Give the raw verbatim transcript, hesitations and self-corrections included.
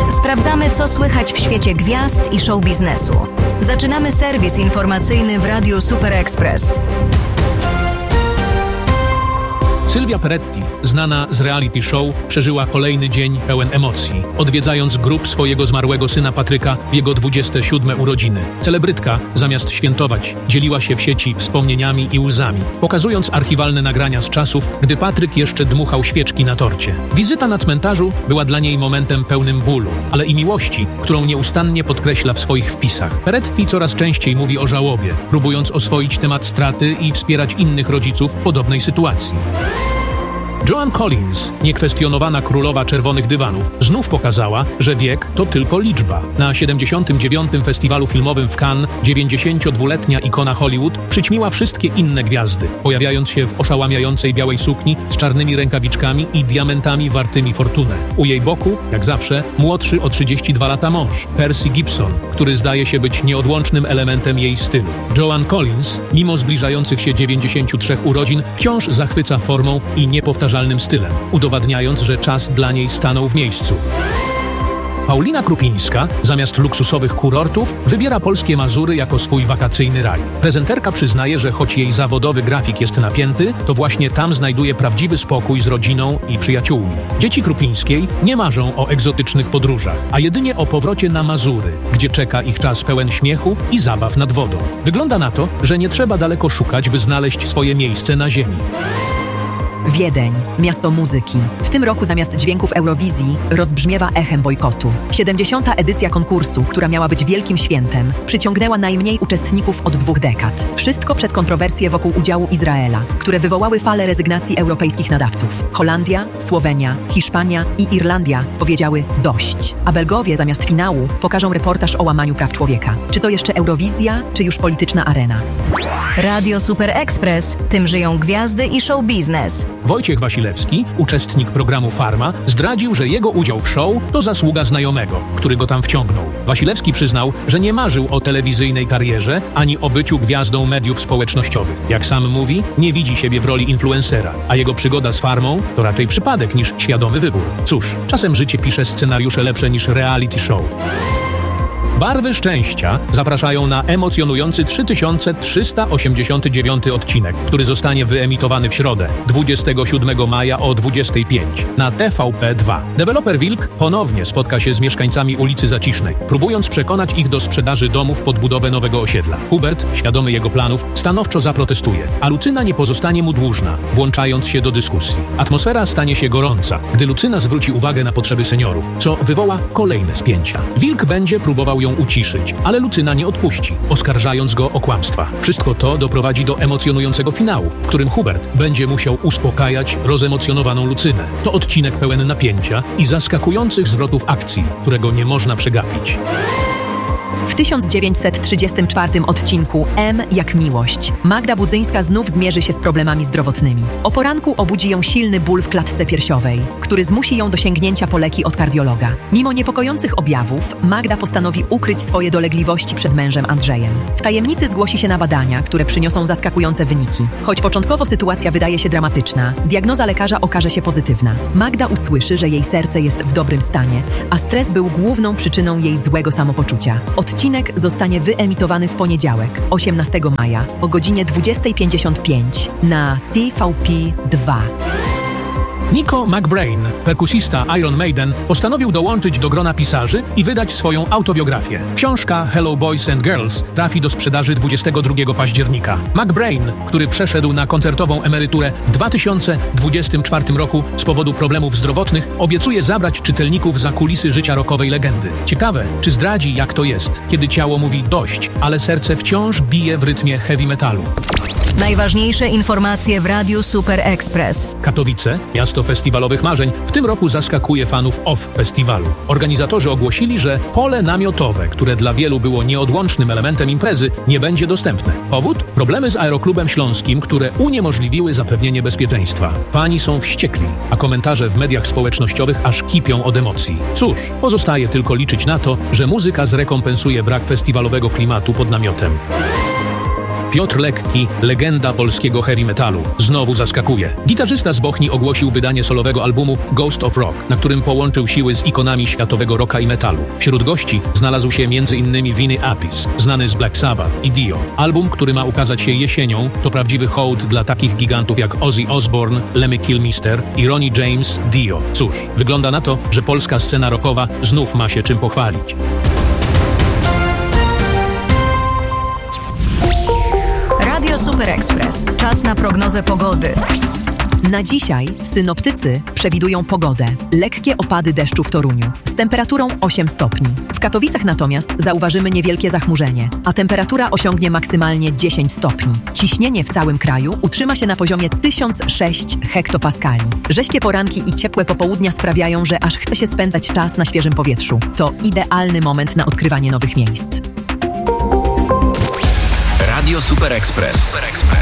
Sprawdzamy, co słychać w świecie gwiazd i show biznesu. Zaczynamy serwis informacyjny w Radiu Super Express. Sylwia Peretti, znana z reality show, przeżyła kolejny dzień pełen emocji, odwiedzając grób swojego zmarłego syna Patryka w jego dwudzieste siódme urodziny. Celebrytka, zamiast świętować, dzieliła się w sieci wspomnieniami i łzami, pokazując archiwalne nagrania z czasów, gdy Patryk jeszcze dmuchał świeczki na torcie. Wizyta na cmentarzu była dla niej momentem pełnym bólu, ale i miłości, którą nieustannie podkreśla w swoich wpisach. Peretti coraz częściej mówi o żałobie, próbując oswoić temat straty i wspierać innych rodziców w podobnej sytuacji. Joan Collins, niekwestionowana królowa czerwonych dywanów, znów pokazała, że wiek to tylko liczba. Na siedemdziesiątym dziewiątym Festiwalu Filmowym w Cannes dziewięćdziesięciodwuletnia ikona Hollywood przyćmiła wszystkie inne gwiazdy, pojawiając się w oszałamiającej białej sukni z czarnymi rękawiczkami i diamentami wartymi fortunę. U jej boku, jak zawsze, młodszy o trzydzieści dwa lata mąż, Percy Gibson, który zdaje się być nieodłącznym elementem jej stylu. Joan Collins, mimo zbliżających się dziewięćdziesięciu trzech urodzin, wciąż zachwyca formą i niepowtarzalnym stylem, udowadniając, że czas dla niej stanął w miejscu. Paulina Krupińska, zamiast luksusowych kurortów, wybiera polskie Mazury jako swój wakacyjny raj. Prezenterka przyznaje, że choć jej zawodowy grafik jest napięty, to właśnie tam znajduje prawdziwy spokój z rodziną i przyjaciółmi. Dzieci Krupińskiej nie marzą o egzotycznych podróżach, a jedynie o powrocie na Mazury, gdzie czeka ich czas pełen śmiechu i zabaw nad wodą. Wygląda na to, że nie trzeba daleko szukać, by znaleźć swoje miejsce na ziemi. Wiedeń, miasto muzyki. W tym roku zamiast dźwięków Eurowizji rozbrzmiewa echem bojkotu. siedemdziesiąta edycja konkursu, która miała być wielkim świętem, przyciągnęła najmniej uczestników od dwóch dekad. Wszystko przez kontrowersje wokół udziału Izraela, które wywołały falę rezygnacji europejskich nadawców. Holandia, Słowenia, Hiszpania i Irlandia powiedziały dość. A Belgowie zamiast finału pokażą reportaż o łamaniu praw człowieka. Czy to jeszcze Eurowizja, czy już polityczna arena? Radio Super Express. Tym żyją gwiazdy i show biznes. Wojciech Wasilewski, uczestnik programu Farma, zdradził, że jego udział w show to zasługa znajomego, który go tam wciągnął. Wasilewski przyznał, że nie marzył o telewizyjnej karierze ani o byciu gwiazdą mediów społecznościowych. Jak sam mówi, nie widzi siebie w roli influencera, a jego przygoda z Farmą to raczej przypadek niż świadomy wybór. Cóż, czasem życie pisze scenariusze lepsze niż reality show. Barwy Szczęścia zapraszają na emocjonujący trzy tysiące trzysta osiemdziesiąty dziewiąty odcinek, który zostanie wyemitowany w środę, dwudziestego siódmego maja o dwudziestej piątej na T V P dwa. Deweloper Wilk ponownie spotka się z mieszkańcami ulicy Zacisznej, próbując przekonać ich do sprzedaży domów pod budowę nowego osiedla. Hubert, świadomy jego planów, stanowczo zaprotestuje, a Lucyna nie pozostanie mu dłużna, włączając się do dyskusji. Atmosfera stanie się gorąca, gdy Lucyna zwróci uwagę na potrzeby seniorów, co wywoła kolejne spięcia. Wilk będzie próbował ją uciszyć, ale Lucyna nie odpuści, oskarżając go o kłamstwa. Wszystko to doprowadzi do emocjonującego finału, w którym Hubert będzie musiał uspokajać rozemocjonowaną Lucynę. To odcinek pełen napięcia i zaskakujących zwrotów akcji, którego nie można przegapić. W tysiąc dziewięćset trzydziestym czwartym odcinku M jak miłość Magda Budzyńska znów zmierzy się z problemami zdrowotnymi. O poranku obudzi ją silny ból w klatce piersiowej, który zmusi ją do sięgnięcia po leki od kardiologa. Mimo niepokojących objawów, Magda postanowi ukryć swoje dolegliwości przed mężem Andrzejem. W tajemnicy zgłosi się na badania, które przyniosą zaskakujące wyniki. Choć początkowo sytuacja wydaje się dramatyczna, diagnoza lekarza okaże się pozytywna. Magda usłyszy, że jej serce jest w dobrym stanie, a stres był główną przyczyną jej złego samopoczucia. Odcinek zostanie wyemitowany w poniedziałek, osiemnastego maja o godzinie dwudziestej pięćdziesiąt pięć na T V P dwa. Nico McBrain, perkusista Iron Maiden, postanowił dołączyć do grona pisarzy i wydać swoją autobiografię. Książka Hello Boys and Girls trafi do sprzedaży dwudziestego drugiego października. McBrain, który przeszedł na koncertową emeryturę w dwa tysiące dwudziestym czwartym roku z powodu problemów zdrowotnych, obiecuje zabrać czytelników za kulisy życia rockowej legendy. Ciekawe, czy zdradzi, jak to jest, kiedy ciało mówi dość, ale serce wciąż bije w rytmie heavy metalu. Najważniejsze informacje w Radiu Super Express. Katowice, miasto festiwalowych marzeń, w tym roku zaskakuje fanów Off Festiwalu. Organizatorzy ogłosili, że pole namiotowe, które dla wielu było nieodłącznym elementem imprezy, nie będzie dostępne. Powód? Problemy z Aeroklubem Śląskim, które uniemożliwiły zapewnienie bezpieczeństwa. Fani są wściekli, a komentarze w mediach społecznościowych aż kipią od emocji. Cóż, pozostaje tylko liczyć na to, że muzyka zrekompensuje brak festiwalowego klimatu pod namiotem. Piotr Lekki, legenda polskiego heavy metalu, znowu zaskakuje. Gitarzysta z Bochni ogłosił wydanie solowego albumu Ghost of Rock, na którym połączył siły z ikonami światowego rocka i metalu. Wśród gości znalazł się między innymi Vinny Appice, znany z Black Sabbath i Dio. Album, który ma ukazać się jesienią, to prawdziwy hołd dla takich gigantów jak Ozzy Osbourne, Lemmy Kilmister i Ronnie James Dio. Cóż, wygląda na to, że polska scena rockowa znów ma się czym pochwalić. Radio Super Express. Czas na prognozę pogody. Na dzisiaj synoptycy przewidują pogodę. Lekkie opady deszczu w Toruniu z temperaturą osiem stopni. W Katowicach natomiast zauważymy niewielkie zachmurzenie, a temperatura osiągnie maksymalnie dziesięć stopni. Ciśnienie w całym kraju utrzyma się na poziomie tysiąc sześć hektopaskali. Rześkie poranki i ciepłe popołudnia sprawiają, że aż chce się spędzać czas na świeżym powietrzu. To idealny moment na odkrywanie nowych miejsc. Radio Super Express.